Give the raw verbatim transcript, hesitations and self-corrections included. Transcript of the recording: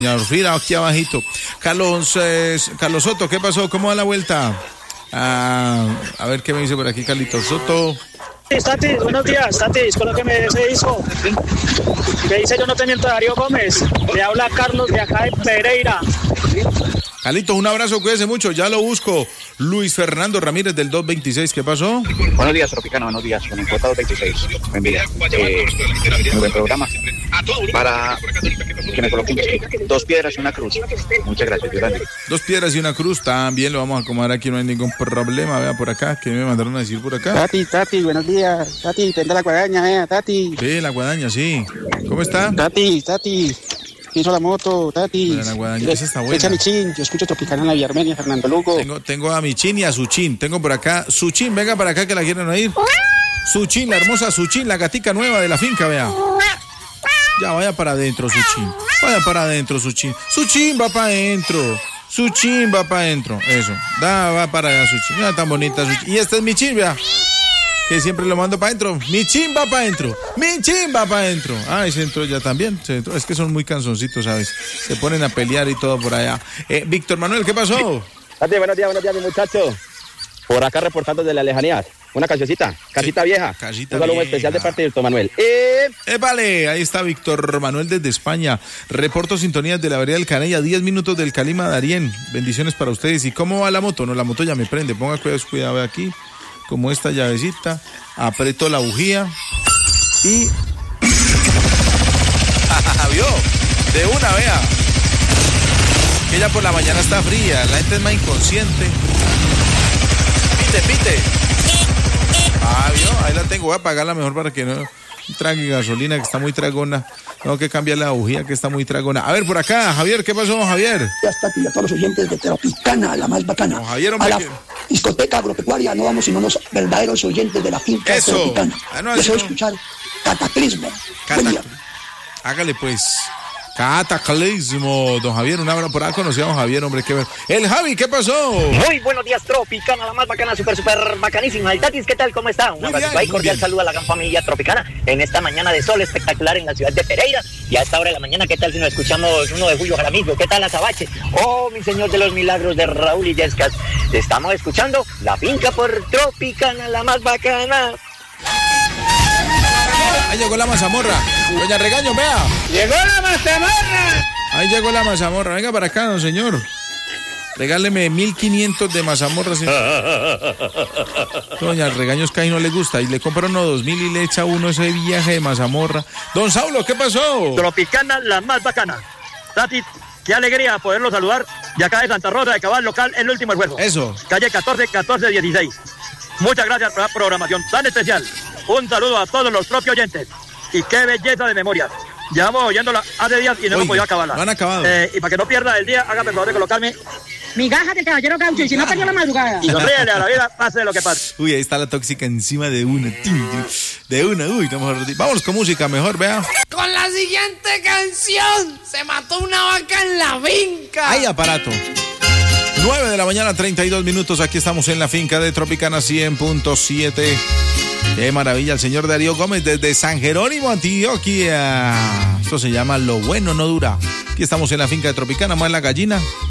Señor Frida, aquí abajito. Carlos, eh, Carlos Soto, ¿qué pasó? ¿Cómo va la vuelta? Ah, a ver qué me dice por aquí Carlitos Soto. Tati, buenos días, Tati, con lo que me se hizo. Me dice yo no teniente Darío Gómez. Le habla Carlos de acá de Pereira. Carlitos, un abrazo, cuídese mucho, ya lo busco. Luis Fernando Ramírez del dos veintiséis, ¿qué pasó? Buenos días, Tropicana, buenos días, con el J dos veintiséis. Buen día. Eh, muy buen programa. Para que me coloquen dos piedras y una cruz. Muchas gracias, grande. Dos piedras y una cruz, también lo vamos a acomodar aquí, no hay ningún problema. Vea por acá, que me mandaron a decir por acá. Tati, Tati, buenos días. Tati, prenda la guadaña, eh, Tati. Sí, la guadaña, sí. ¿Cómo está? Tati, Tati. Hizo la moto, Tati. La guadaña, esa está buena. Echa mi chin, yo escucho Tropicana en la Vía Armenia, Fernando Lugo. Tengo, tengo a mi chin y a su chin. Tengo por acá, su chin, venga para acá que la quieren oír. Su chin, la hermosa su chin, la gatica nueva de la finca, vea. Ya, vaya para adentro, su chin. Vaya para adentro, su chin. Su chin va para adentro. Su chin va para adentro. Eso. Da, va para allá, su chin. Mira tan bonita su chin. Y este es mi chin, vea. Que siempre lo mando para adentro. Mi chin va para adentro. Mi chin va para adentro. Ah, y se entró ya también. Se entró. Es que son muy cansoncitos, ¿sabes? Se ponen a pelear y todo por allá. Eh, Víctor Manuel, ¿qué pasó? Tati, buenos días, buenos días, mi muchacho. Por acá reportando de la lejanía. Una cancioncita, Casita sí, Vieja. Casita Un saludo Vieja. especial de parte de Víctor Manuel. Eh... Eh, vale, ahí está Víctor Manuel desde España. Reporto sintonías de la vereda del Canella, diez minutos del Calima Darién. Bendiciones para ustedes. ¿Y cómo va la moto? No, la moto ya me prende. Ponga cuidado, cuidado aquí. Como esta llavecita. Aprieto la bujía. Y... ¿Vio? De una, vea. Que ya por la mañana está fría. La gente es más inconsciente. Pite, pite. Ah, ¿vio? Ahí la tengo, voy a apagarla mejor para que no trague gasolina, que está muy tragona. Tengo que cambiar la bujía, que está muy tragona. A ver, por acá, Javier, ¿qué pasó, Javier? Ya está, y a todos los oyentes de Tropicana, la más bacana. No, Javier, a la que... discoteca agropecuaria no vamos sino los verdaderos oyentes de la finca Eso. Tropicana. Ah, no, Deseo no. escuchar Cataclismo. Catac... Hágale, pues. Cataclismo, don Javier, un abrazo por acá, conocíamos a Javier, hombre, qué ver. El Javi, ¿qué pasó? Muy buenos días, Tropicana, la más bacana, súper, súper bacanísima. El Tatis, ¿qué tal? ¿Cómo está? Un abrazo ahí, cordial saludo a la gran familia Tropicana en esta mañana de sol espectacular en la ciudad de Pereira. Y a esta hora de la mañana, ¿qué tal si nos escuchamos uno de Julio Jaramillo? ¿Qué tal Azabache? Oh, mi señor de los milagros de Raúl Illescas. Estamos escuchando La Finca por Tropicana, la más bacana. Ahí llegó la mazamorra. Doña Regaño, vea. ¡Llegó la mazamorra! Ahí llegó la mazamorra. Venga para acá, don señor. Regáleme mil quinientos de mazamorra. Doña Regaño es que ahí no le gusta. Y le compra uno dos mil y le echa uno ese viaje de mazamorra. Don Saulo, ¿qué pasó? Tropicana, la más bacana. Tati, qué alegría poderlo saludar. De acá de Santa Rosa de Cabal Local, el último esfuerzo. Eso. Calle catorce, catorce, dieciséis. Muchas gracias por la programación tan especial. Un saludo a todos los propios oyentes. Y qué belleza de memoria. Llevamos oyéndola hace días y no hemos podido acabarla. No han acabado. Eh, y para que no pierda el día, hágame el favor de colocarme migajas del caballero Gaucho y si no perdió la madrugada. y sonríele a la vida, pase lo que pase. Uy, ahí está la tóxica encima de una. De una, uy, no mejor. Vámonos con música, mejor, vea. Con la siguiente canción, se mató una vaca en la finca. Hay aparato. nueve de la mañana, treinta y dos minutos. Aquí estamos en la finca de Tropicana cien punto siete. Qué maravilla, el señor Darío Gómez desde San Jerónimo, Antioquia. Esto se llama Lo Bueno No Dura. Aquí estamos en la finca de Tropicana, más la gallina.